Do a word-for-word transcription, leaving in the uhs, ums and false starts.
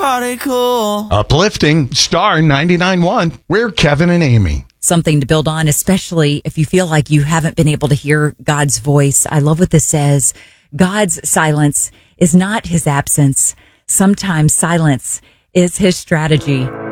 party cool. Uplifting, Star ninety-nine point one. We're Kevin and Amy. Something to build on, especially if you feel like you haven't been able to hear God's voice. I love what this says. God's silence is not his absence. Sometimes silence is his strategy.